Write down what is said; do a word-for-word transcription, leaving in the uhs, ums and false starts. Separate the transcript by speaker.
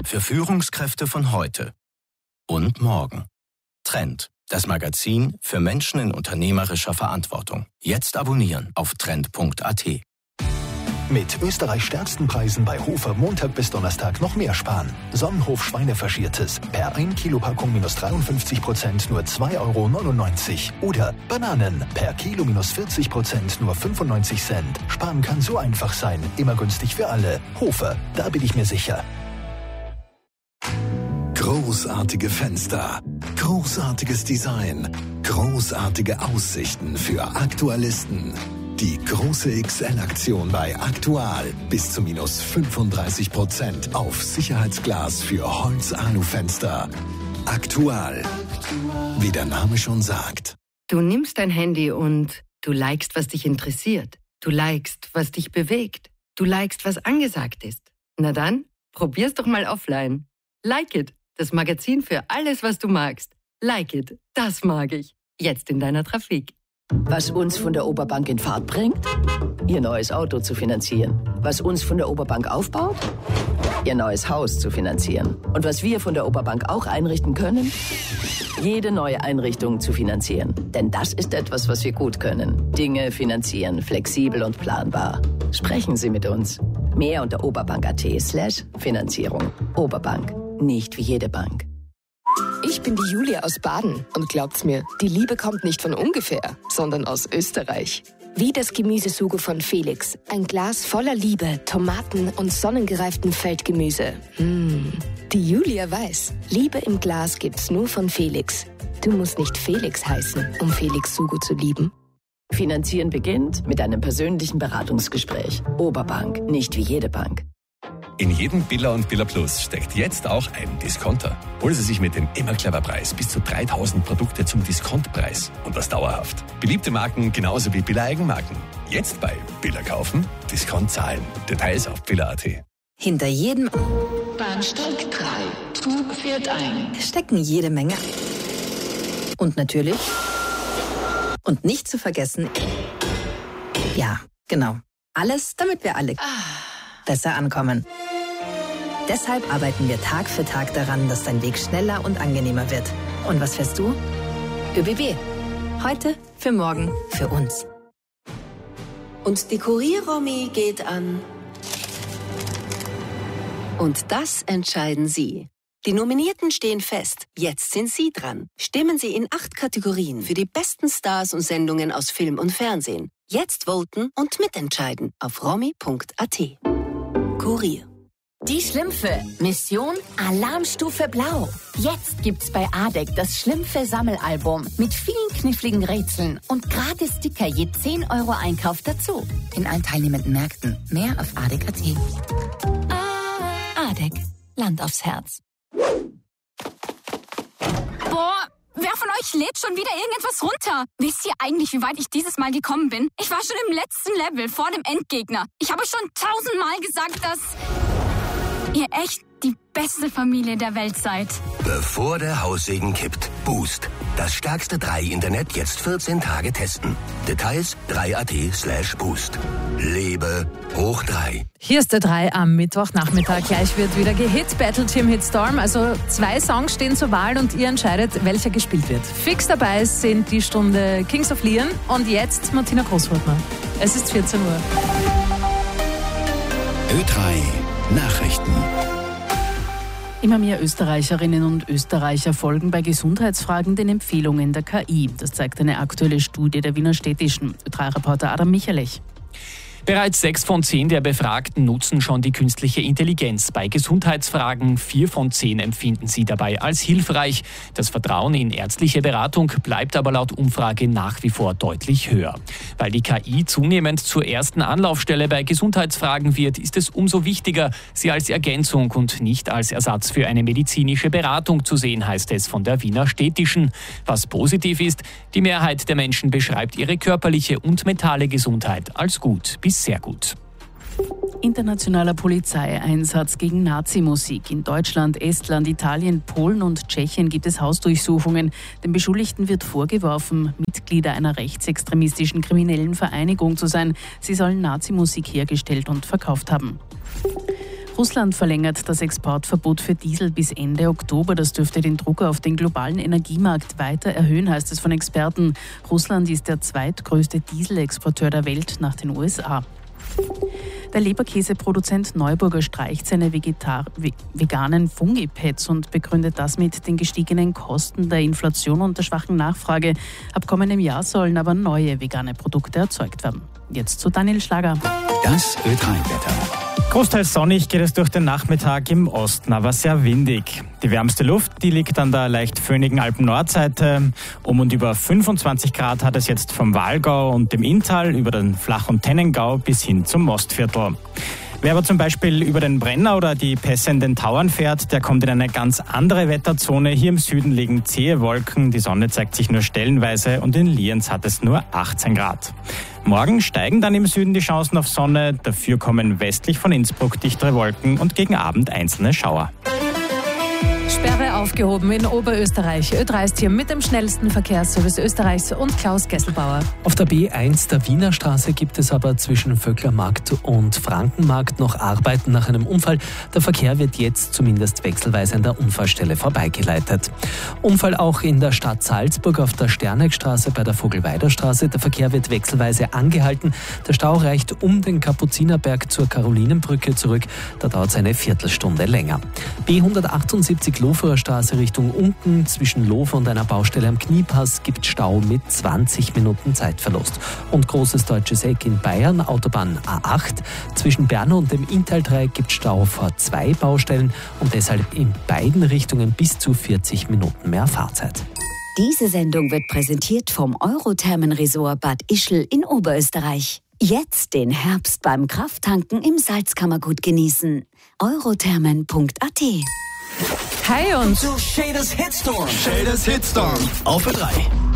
Speaker 1: für Führungskräfte von heute und morgen. Trend, das Magazin für Menschen in unternehmerischer Verantwortung. Jetzt abonnieren auf trend punkt a t.
Speaker 2: Mit Österreichs stärksten Preisen bei Hofer Montag bis Donnerstag noch mehr sparen. Sonnenhof Schweinefaschiertes per ein Kilo Packung minus dreiundfünfzig Prozent nur zwei Euro neunundneunzig. Oder Bananen per Kilo minus vierzig Prozent nur fünfundneunzig Cent. Sparen kann so einfach sein, immer günstig für alle. Hofer, da bin ich mir sicher.
Speaker 3: Großartige Fenster, großartiges Design, großartige Aussichten für Aktualisten. Die große X L-Aktion bei Aktual. Bis zu minus fünfunddreißig Prozent auf Sicherheitsglas für Holz-Alu-Fenster. Aktual. Wie der Name schon sagt.
Speaker 4: Du nimmst dein Handy und du likest, was dich interessiert. Du likest, was dich bewegt. Du likest, was angesagt ist. Na dann, probier's doch mal offline. Like It, das Magazin für alles, was du magst. Like It, das mag ich. Jetzt in deiner Trafik.
Speaker 5: Was uns von der Oberbank in Fahrt bringt? Ihr neues Auto zu finanzieren. Was uns von der Oberbank aufbaut? Ihr neues Haus zu finanzieren. Und was wir von der Oberbank auch einrichten können? Jede neue Einrichtung zu finanzieren. Denn das ist etwas, was wir gut können. Dinge finanzieren, flexibel und planbar. Sprechen Sie mit uns. Mehr unter oberbank.at slash Finanzierung. Oberbank. Nicht wie jede Bank.
Speaker 6: Ich bin die Julia aus Baden und glaubt's mir, die Liebe kommt nicht von ungefähr, sondern aus Österreich. Wie das Gemüsesugo von Felix. Ein Glas voller Liebe, Tomaten und sonnengereiftem Feldgemüse. Mmh. Die Julia weiß, Liebe im Glas gibt's nur von Felix. Du musst nicht Felix heißen, um Felix Sugo zu lieben.
Speaker 5: Finanzieren beginnt mit einem persönlichen Beratungsgespräch. Oberbank, nicht wie jede Bank.
Speaker 7: In jedem Billa und Billa Plus steckt jetzt auch ein Discounter. Holen Sie sich mit dem immer clever Preis bis zu dreitausend Produkte zum Diskontpreis und das dauerhaft. Beliebte Marken genauso wie Billa Eigenmarken. Jetzt bei Billa kaufen, Discount zahlen. Details auf billa punkt a t.
Speaker 8: Hinter jedem
Speaker 9: Bahnsteig drei. Zug fährt ein.
Speaker 8: stecken jede Menge. Und natürlich, und nicht zu vergessen, ja, genau, alles, damit wir alle besser ankommen. Deshalb arbeiten wir Tag für Tag daran, dass dein Weg schneller und angenehmer wird. Und was fährst du? ÖBB. Heute, für morgen, für uns.
Speaker 10: Und die Kurier-Romy geht an. Und das entscheiden Sie. Die Nominierten stehen fest. Jetzt sind Sie dran. Stimmen Sie in acht Kategorien für die besten Stars und Sendungen aus Film und Fernsehen. Jetzt voten und mitentscheiden auf romy punkt a t. Kurier.
Speaker 11: Die Schlümpfe. Mission Alarmstufe Blau. Jetzt gibt's bei Adek das Schlümpfe-Sammelalbum mit vielen kniffligen Rätseln und gratis Sticker je zehn Euro Einkauf dazu. In allen teilnehmenden Märkten. Mehr auf adek punkt a t. Adek. Land aufs Herz.
Speaker 12: Boah, wer von euch lädt schon wieder irgendetwas runter? Wisst ihr eigentlich, wie weit ich dieses Mal gekommen bin? Ich war schon im letzten Level vor dem Endgegner. Ich habe schon tausendmal gesagt, dass ihr echt die beste Familie der Welt seid.
Speaker 13: Bevor der Haussegen kippt. Boost. Das stärkste drei Internet jetzt vierzehn Tage testen. Details drei punkt a t slash boost. Lebe hoch drei.
Speaker 14: Hier ist der drei am Mittwochnachmittag. Gleich wird wieder gehit. Battle Team Hitstorm. Also zwei Songs stehen zur Wahl und ihr entscheidet, welcher gespielt wird. Fix dabei sind die Stunde Kings of Leon und jetzt Martina Großhurtner. Es ist vierzehn Uhr.
Speaker 3: Ö drei Nachrichten.
Speaker 15: Immer mehr Österreicherinnen und Österreicher folgen bei Gesundheitsfragen den Empfehlungen der K I. Das zeigt eine aktuelle Studie der Wiener Städtischen. Ö drei Reporter Adam Michalech.
Speaker 16: Bereits sechs von zehn der Befragten nutzen schon die künstliche Intelligenz bei Gesundheitsfragen. Vier von zehn empfinden sie dabei als hilfreich. Das Vertrauen in ärztliche Beratung bleibt aber laut Umfrage nach wie vor deutlich höher. Weil die K I zunehmend zur ersten Anlaufstelle bei Gesundheitsfragen wird, ist es umso wichtiger, sie als Ergänzung und nicht als Ersatz für eine medizinische Beratung zu sehen, heißt es von der Wiener Städtischen. Was positiv ist, die Mehrheit der Menschen beschreibt ihre körperliche und mentale Gesundheit als gut bis sehr gut.
Speaker 15: Internationaler Polizeieinsatz gegen Nazi-Musik. In Deutschland, Estland, Italien, Polen und Tschechien gibt es Hausdurchsuchungen. Den Beschuldigten wird vorgeworfen, Mitglieder einer rechtsextremistischen kriminellen Vereinigung zu sein. Sie sollen Nazi-Musik hergestellt und verkauft haben. Russland verlängert das Exportverbot für Diesel bis Ende Oktober. Das dürfte den Druck auf den globalen Energiemarkt weiter erhöhen, heißt es von Experten. Russland ist der zweitgrößte Dieselexporteur der Welt nach den U S A. Der Leberkäseproduzent Neuburger streicht seine Vegetar- veganen Fungipads und begründet das mit den gestiegenen Kosten der Inflation und der schwachen Nachfrage. Ab kommendem Jahr sollen aber neue vegane Produkte erzeugt werden. Jetzt zu Daniel Schlager.
Speaker 3: Das Ö drei Wetter.
Speaker 17: Großteils sonnig geht es durch den Nachmittag im Osten, aber sehr windig. Die wärmste Luft, die liegt an der leicht föhnigen Alpen-Nordseite. Um und über fünfundzwanzig Grad hat es jetzt vom Walgau und dem Inntal über den Flach- und Tennengau bis hin zum Mostviertel. Wer aber zum Beispiel über den Brenner oder die Pässe in den Tauern fährt, der kommt in eine ganz andere Wetterzone. Hier im Süden liegen zähe Wolken, die Sonne zeigt sich nur stellenweise und in Lienz hat es nur achtzehn Grad. Morgen steigen dann im Süden die Chancen auf Sonne, dafür kommen westlich von Innsbruck dichtere Wolken und gegen Abend einzelne Schauer.
Speaker 14: Sperre aufgehoben in Oberösterreich. Ö drei ist hier mit dem schnellsten Verkehrsservice Österreichs und Klaus Gesselbauer.
Speaker 18: Auf der B eins der Wiener Straße gibt es aber zwischen Vöcklermarkt und Frankenmarkt noch Arbeiten nach einem Unfall. Der Verkehr wird jetzt zumindest wechselweise an der Unfallstelle vorbeigeleitet. Unfall auch in der Stadt Salzburg auf der Sternegstraße bei der Vogelweiderstraße. Der Verkehr wird wechselweise angehalten. Der Stau reicht um den Kapuzinerberg zur Karolinenbrücke zurück. Da dauert es eine Viertelstunde länger. B hundertachtundsiebzig Loferer Straße Richtung Unten. Zwischen Lofer und einer Baustelle am Kniepass gibt Stau mit zwanzig Minuten Zeitverlust. Und großes deutsches Eck in Bayern, Autobahn A acht. Zwischen Bernau und dem Inntal-Dreieck gibt Stau vor zwei Baustellen und deshalb in beiden Richtungen bis zu vierzig Minuten mehr Fahrzeit.
Speaker 19: Diese Sendung wird präsentiert vom Eurothermen-Resort Bad Ischl in Oberösterreich. Jetzt den Herbst beim Krafttanken im Salzkammergut genießen. eurothermen punkt a t.
Speaker 14: Hi und
Speaker 3: Shaders Hitstorm. Shaders Hitstorm. Auf Ö drei.